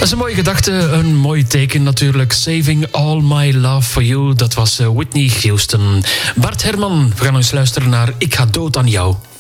Dat is een mooie gedachte, een mooi teken natuurlijk. Saving All My Love For You, dat was Whitney Houston. Bart Herman, we gaan eens luisteren naar Ik ga dood aan jou.